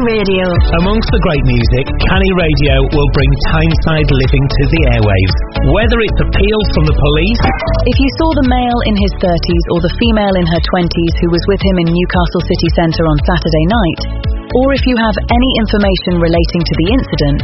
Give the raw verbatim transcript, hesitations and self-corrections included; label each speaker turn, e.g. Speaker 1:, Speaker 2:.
Speaker 1: Radio.
Speaker 2: Amongst the great music, Canny Radio will bring Tyneside living to the airwaves. Whether it's appeals from the police...
Speaker 3: If you saw the male in his thirties or the female in her twenties who was with him in Newcastle city centre on Saturday night, or if you have any information relating to the incident,